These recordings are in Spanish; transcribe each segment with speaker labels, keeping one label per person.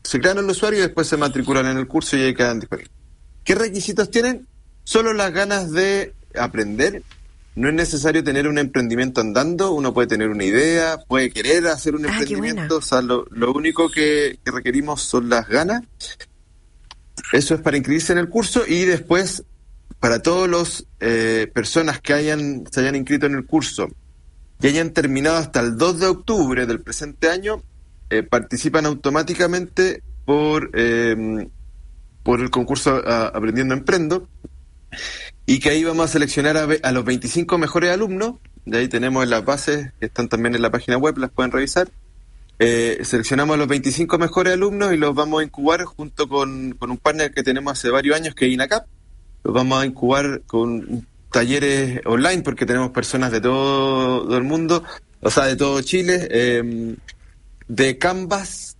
Speaker 1: se crean el usuario y después se matriculan en el curso y ahí quedan disponibles. ¿Qué requisitos tienen? Solo las ganas de aprender. No es necesario tener un emprendimiento andando, uno puede tener una idea, puede querer hacer un emprendimiento, o sea, lo único que requerimos son las ganas. Eso es para inscribirse en el curso y después, para todas las personas que se hayan inscrito en el curso y hayan terminado hasta el 2 de octubre del presente año, participan automáticamente por el concurso Aprendiendo Emprendo, y que ahí vamos a seleccionar a los 25 mejores alumnos. De ahí tenemos las bases que están también en la página web, las pueden revisar. Seleccionamos a los 25 mejores alumnos y los vamos a incubar junto con un partner que tenemos hace varios años, que es INACAP. Los vamos a incubar con talleres online, porque tenemos personas de todo el mundo, o sea, de todo Chile, de Canvas,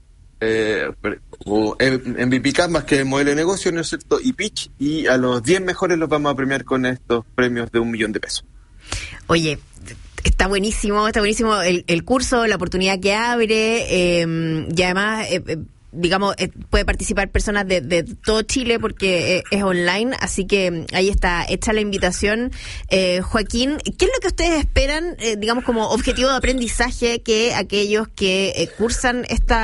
Speaker 1: o MVP Canvas, que es el modelo de negocio, ¿no es cierto? Y Pitch, y a los 10 mejores los vamos a premiar con estos premios de $1 millón.
Speaker 2: Oye, está buenísimo el curso, la oportunidad que abre, y además, digamos, puede participar personas de todo Chile porque es online, así que ahí está hecha la invitación. Joaquín, ¿qué es lo que ustedes esperan, digamos, como objetivo de aprendizaje, que aquellos que cursan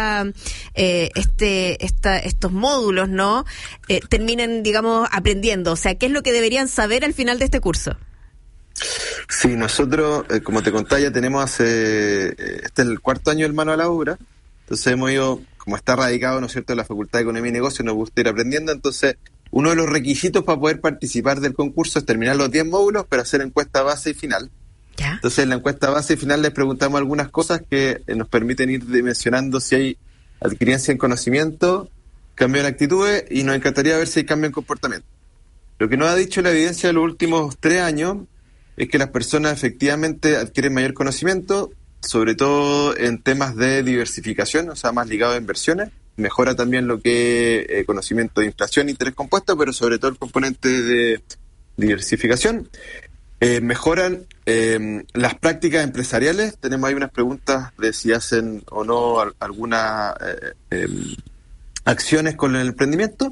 Speaker 2: estos módulos, ¿no? Terminen, digamos, aprendiendo? O sea, ¿qué es lo que deberían saber al final de este curso?
Speaker 1: Sí, nosotros, como te contaba, ya tenemos este es el 4º año del Mano a la Obra. Entonces hemos ido, como está radicado, ¿no es cierto?, en la Facultad de Economía y Negocios, nos gusta ir aprendiendo. Entonces, uno de los requisitos para poder participar del concurso es terminar los 10 módulos, pero hacer encuesta base y final.
Speaker 2: ¿Ya?
Speaker 1: Entonces, en la encuesta base y final les preguntamos algunas cosas que nos permiten ir dimensionando si hay adquiriencia en conocimiento, cambio en actitudes, y nos encantaría ver si hay cambio en comportamiento. Lo que nos ha dicho la evidencia de los últimos 3 años es que las personas efectivamente adquieren mayor conocimiento, sobre todo en temas de diversificación, o sea, más ligado a inversiones. Mejora también lo que es conocimiento de inflación e interés compuesto, pero sobre todo el componente de diversificación. Mejoran las prácticas empresariales. Tenemos ahí unas preguntas de si hacen o no algunas acciones con el emprendimiento.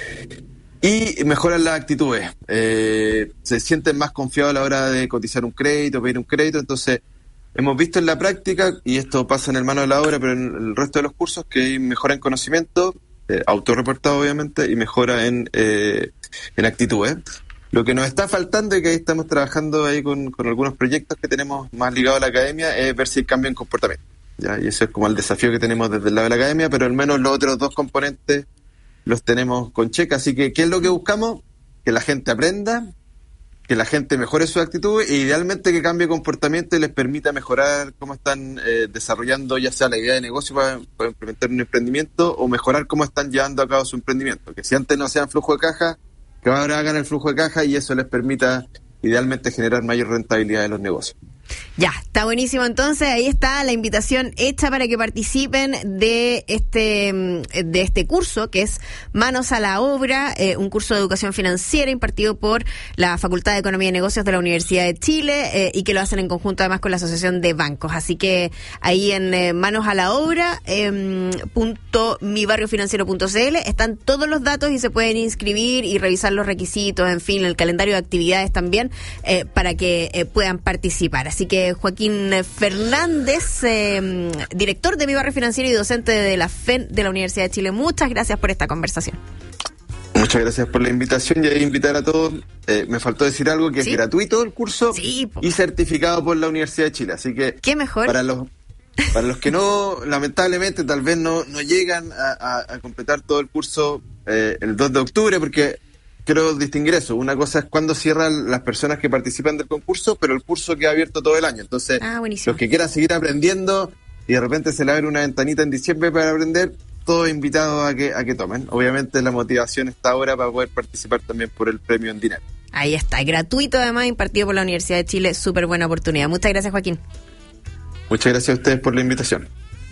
Speaker 1: Y mejoran las actitudes. Se sienten más confiados a la hora de cotizar un crédito, pedir un crédito. Entonces, hemos visto en la práctica, y esto pasa en el Mano de la Obra, pero en el resto de los cursos, que hay mejora en conocimiento, autorreportado obviamente, y mejora en actitudes. Lo que nos está faltando, y que ahí estamos trabajando ahí con algunos proyectos que tenemos más ligados a la academia, es ver si hay cambio en comportamiento. ¿Ya? Y eso es como el desafío que tenemos desde el lado de la academia, pero al menos los otros 2 componentes los tenemos con cheque. Así que, ¿qué es lo que buscamos? Que la gente aprenda, que la gente mejore su actitud, e idealmente que cambie comportamiento y les permita mejorar cómo están desarrollando ya sea la idea de negocio para implementar un emprendimiento, o mejorar cómo están llevando a cabo su emprendimiento. Que si antes no hacían flujo de caja, que ahora hagan el flujo de caja, y eso les permita idealmente generar mayor rentabilidad de los negocios.
Speaker 2: Ya, está buenísimo. Entonces, ahí está la invitación hecha para que participen de este curso, que es Manos a la Obra, un curso de educación financiera impartido por la Facultad de Economía y Negocios de la Universidad de Chile, y que lo hacen en conjunto además con la Asociación de Bancos. Así que ahí en Manos a la Obra, .mibarriofinanciero.cl están todos los datos y se pueden inscribir y revisar los requisitos, en fin, el calendario de actividades también, para que puedan participar. Así que Joaquín Fernández, director de Mi Barrio Financiero y docente de la FEN de la Universidad de Chile, muchas gracias por esta conversación.
Speaker 1: Muchas gracias por la invitación, y ahí invitar a todos. Me faltó decir algo, que ¿sí? Es gratuito el curso,
Speaker 2: sí,
Speaker 1: y certificado por la Universidad de Chile. Así que,
Speaker 2: ¿qué mejor?
Speaker 1: Para los que no, lamentablemente, tal vez no llegan a completar todo el curso el 2 de octubre, porque quiero distinguir eso. Una cosa es cuando cierran las personas que participan del concurso, pero el curso queda abierto todo el año. Entonces, los que quieran seguir aprendiendo y de repente se le abre una ventanita en diciembre para aprender, todos invitados a que tomen. Obviamente la motivación está ahora para poder participar también por el premio en dinero.
Speaker 2: Ahí está, gratuito además, impartido por la Universidad de Chile. Súper buena oportunidad. Muchas gracias, Joaquín.
Speaker 1: Muchas gracias a ustedes por la invitación.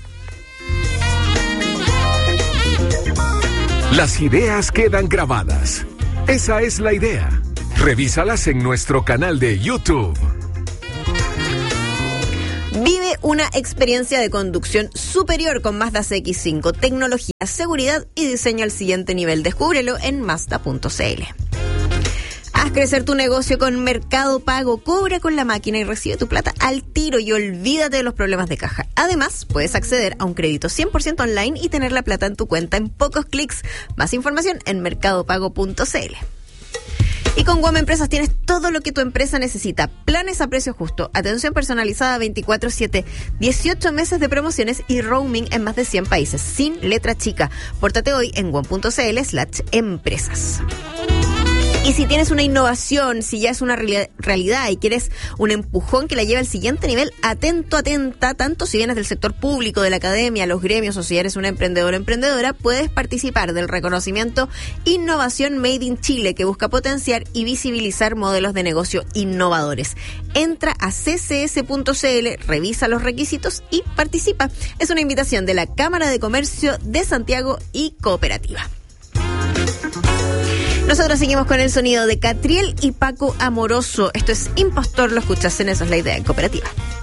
Speaker 3: Las ideas quedan grabadas. Esa es la idea. Revísalas en nuestro canal de YouTube.
Speaker 2: Vive una experiencia de conducción superior con Mazda CX-5, tecnología, seguridad y diseño al siguiente nivel. Descúbrelo en Mazda.cl. Haz crecer tu negocio con Mercado Pago. Cobra con la máquina y recibe tu plata al tiro y olvídate de los problemas de caja. Además, puedes acceder a un crédito 100% online y tener la plata en tu cuenta en pocos clics. Más información en mercadopago.cl. Y con Guam Empresas tienes todo lo que tu empresa necesita. Planes a precio justo, atención personalizada 24/7, 18 meses de promociones y roaming en más de 100 países, sin letra chica. Pórtate hoy en guam.cl/empresas. Y si tienes una innovación, si ya es una realidad y quieres un empujón que la lleve al siguiente nivel, atenta, tanto si vienes del sector público, de la academia, los gremios o si eres un emprendedor o emprendedora, puedes participar del reconocimiento Innovación Made in Chile, que busca potenciar y visibilizar modelos de negocio innovadores. Entra a ccs.cl, revisa los requisitos y participa. Es una invitación de la Cámara de Comercio de Santiago y Cooperativa. Nosotros seguimos con el sonido de Catriel y Paco Amoroso. Esto es Impostor, lo escuchas en Eso es la Idea en Cooperativa.